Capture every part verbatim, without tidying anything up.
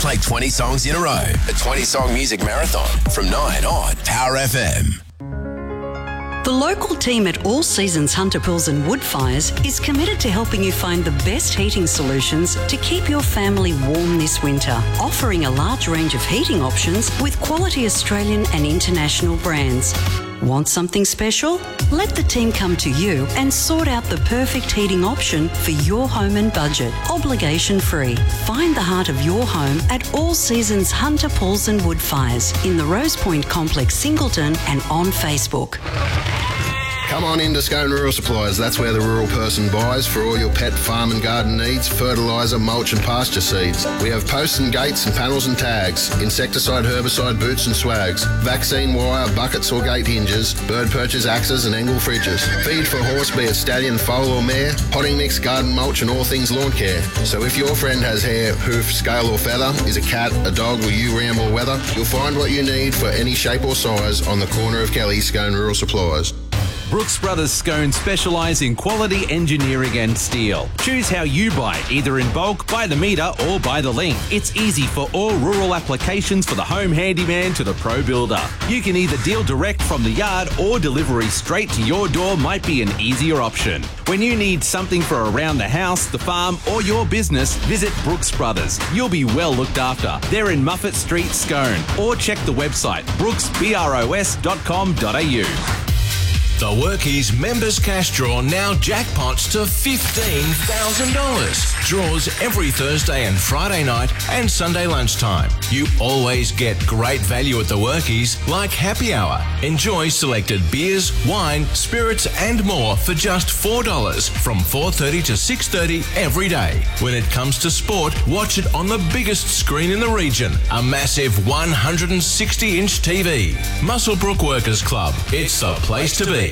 play twenty songs in a row. A twenty-song music marathon from nine on Power F M. The local team at All Seasons Hunter Pools and Woodfires is committed to helping you find the best heating solutions to keep your family warm this winter, offering a large range of heating options with quality Australian and international brands. Want something special? Let the team come to you and sort out the perfect heating option for your home and budget, obligation free. Find the heart of your home at All Seasons Hunter Pools and Woodfires in the Rose Point Complex, Singleton, and on Facebook. Come on into Scone Rural Supplies. That's where the rural person buys for all your pet, farm and garden needs, fertiliser, mulch and pasture seeds. We have posts and gates and panels and tags, insecticide, herbicide, boots and swags, vaccine wire, buckets or gate hinges, bird perches, axes and angle fridges. Feed for horse, be it stallion, foal or mare, potting mix, garden mulch and all things lawn care. So if your friend has hair, hoof, scale or feather, is a cat, a dog or you ram or weather, you'll find what you need for any shape or size on the corner of Kelly, Scone Rural Supplies. Brooks Brothers Scone specialise in quality engineering and steel. Choose how you buy, either in bulk, by the metre or by the link. It's easy for all rural applications, for the home handyman to the pro builder. You can either deal direct from the yard or delivery straight to your door might be an easier option. When you need something for around the house, the farm or your business, visit Brooks Brothers. You'll be well looked after. They're in Muffet Street, Scone, or check the website brooks bros dot com dot a u. The Workies Members Cash Draw now jackpots to fifteen thousand dollars. Draws every Thursday and Friday night and Sunday lunchtime. You always get great value at the Workies, like happy hour. Enjoy selected beers, wine, spirits and more for just four dollars from four thirty to six thirty every day. When it comes to sport, watch it on the biggest screen in the region, a massive one hundred sixty inch T V. Muswellbrook Workers Club. It's the place to be.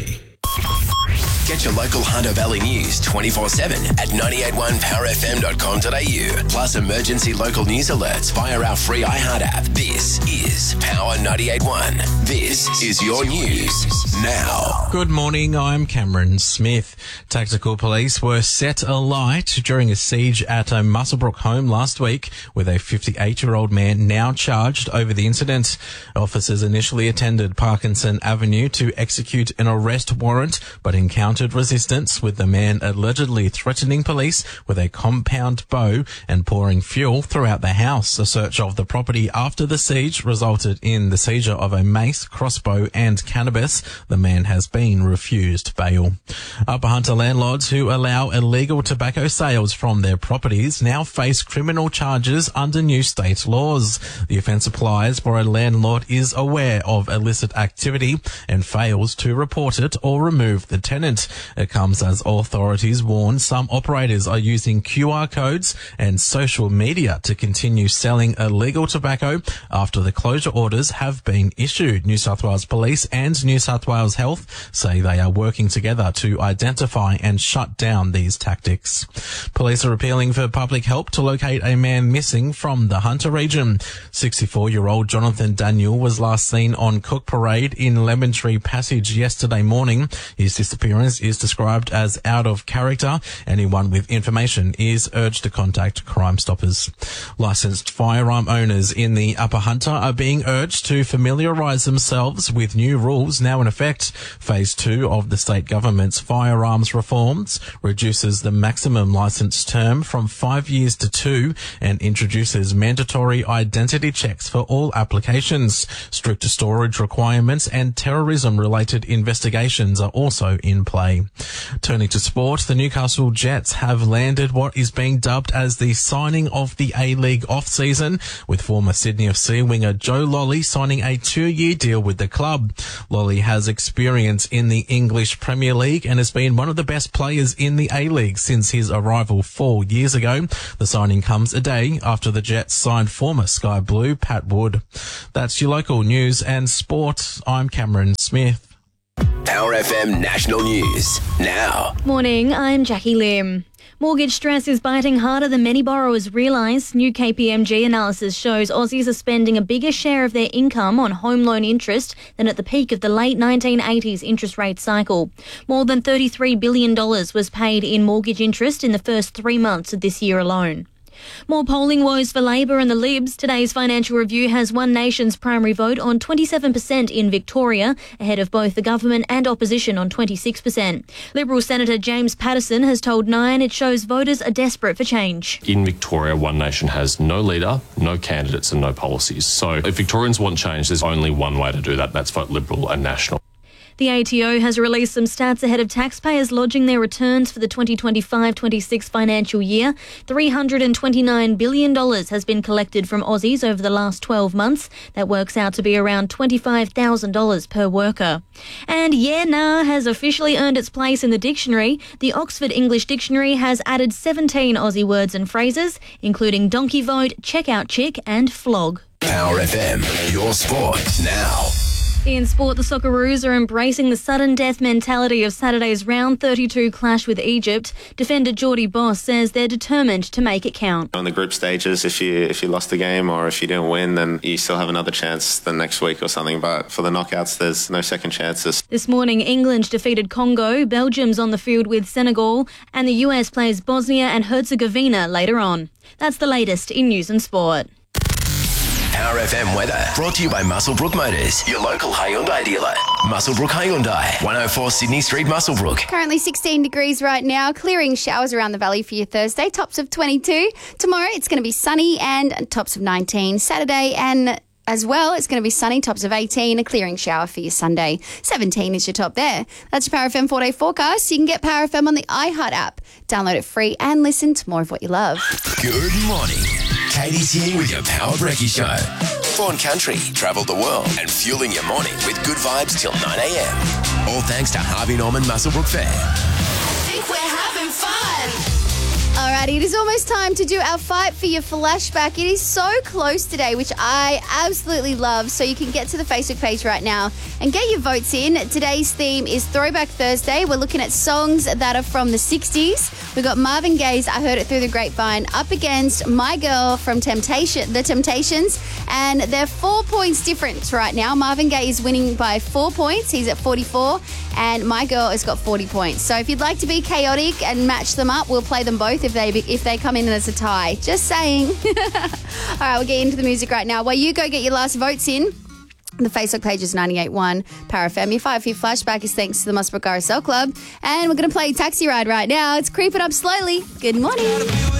Get your local Hunter Valley news twenty-four seven at nine eight one power f m dot com dot a u. Plus emergency local news alerts via our free iHeart app. This is Power ninety-eight point one. This is your news now. Good morning, I'm Cameron Smith. Tactical police were set alight during a siege at a Muswellbrook home last week with a fifty-eight-year-old man now charged over the incident. Officers initially attended Parkinson Avenue to execute an arrest warrant, but encountered resistance, with the man allegedly threatening police with a compound bow and pouring fuel throughout the house. A search of the property after the siege resulted in the seizure of a mace, crossbow and cannabis. The man has been refused bail. Upper Hunter landlords who allow illegal tobacco sales from their properties now face criminal charges under new state laws. The offence applies where a landlord is aware of illicit activity and fails to report it or remove the tenant. It comes as authorities warn some operators are using Q R codes and social media to continue selling illegal tobacco after the closure orders have been issued. New South Wales Police and New South Wales Health say they are working together to identify and shut down these tactics. Police are appealing for public help to locate a man missing from the Hunter region. sixty-four-year-old Jonathan Daniel was last seen on Cook Parade in Lemon Tree Passage yesterday morning. His disappearance is described as out of character. Anyone with information is urged to contact Crime Stoppers. Licensed firearm owners in the Upper Hunter are being urged to familiarise themselves with new rules now in effect. Phase two of the state government's firearms reforms reduces the maximum licence term from five years to two and introduces mandatory identity checks for all applications. Stricter storage requirements and terrorism-related investigations are also in play. Turning to sport, the Newcastle Jets have landed what is being dubbed as the signing of the A-League off-season, with former Sydney F C winger Joe Lolly signing a two-year deal with the club. Lolly has experience in the English Premier League and has been one of the best players in the A-League since his arrival four years ago. The signing comes a day after the Jets signed former Sky Blue Pat Wood. That's your local news and sport. I'm Cameron Smith. Power F M National News now. Morning, I'm Jackie Lim. Mortgage stress is biting harder than many borrowers realise. New K P M G analysis shows Aussies are spending a bigger share of their income on home loan interest than at the peak of the late nineteen eighties interest rate cycle. More than thirty-three billion dollars was paid in mortgage interest in the first three months of this year alone. More polling woes for Labor and the Libs. Today's Financial Review has One Nation's primary vote on twenty-seven percent in Victoria, ahead of both the government and opposition on twenty-six percent. Liberal Senator James Patterson has told Nine it shows voters are desperate for change. In Victoria, One Nation has no leader, no candidates and no policies. So if Victorians want change, there's only one way to do that. That's vote Liberal and National. The A T O has released some stats ahead of taxpayers lodging their returns for the twenty twenty-five twenty-six financial year. three hundred twenty-nine billion dollars has been collected from Aussies over the last twelve months. That works out to be around twenty-five thousand dollars per worker. And yeah, nah has officially earned its place in the dictionary. The Oxford English Dictionary has added seventeen Aussie words and phrases, including donkey vote, checkout chick and flog. Power F M, your sport now. In sport, the Socceroos are embracing the sudden death mentality of Saturday's round thirty-two clash with Egypt. Defender Geordie Boss says they're determined to make it count. On the group stages, if you if you lost the game or if you didn't win, then you still have another chance the next week or something. But for the knockouts, there's no second chances. This morning, England defeated Congo, Belgium's on the field with Senegal, and the U S plays Bosnia and Herzegovina later on. That's the latest in news and sport. Power F M weather brought to you by Muswellbrook Motors, your local Hyundai dealer. Muswellbrook Hyundai, one oh four Sydney Street, Muswellbrook. Currently sixteen degrees right now, clearing showers around the valley for your Thursday, tops of twenty-two. Tomorrow it's going to be sunny and tops of nineteen. Saturday and as well, it's going to be sunny, tops of eighteen, a clearing shower for your Sunday. seventeen is your top there. That's your Power F M four-day forecast. You can get Power F M on the iHeart app. Download it free and listen to more of what you love. Good morning. Katie's here with your Power Brekkie Show. Born country, travel the world, and fueling your morning with good vibes till nine a.m. All thanks to Harvey Norman Muswellbrook Fair. I think we're having fun. Alrighty, it is almost time to do our Fight for Your Flashback. It is so close today, which I absolutely love. So you can get to the Facebook page right now and get your votes in. Today's theme is Throwback Thursday. We're looking at songs that are from the sixties. We've got Marvin Gaye's I Heard It Through the Grapevine up against My Girl from Temptation, The Temptations. And they're four points different right now. Marvin Gaye is winning by four points. He's at forty-four. And My Girl has got forty points. So if you'd like to be chaotic and match them up, we'll play them both if they if they come in as a tie. Just saying. All right, we'll get into the music right now. While you go get your last votes in, the Facebook page is ninety-eight point one Power F M. Your five for your flashback is thanks to the Muswellbrook R S L Club. And we're going to play Taxi Ride right now. It's creeping up slowly. Good morning.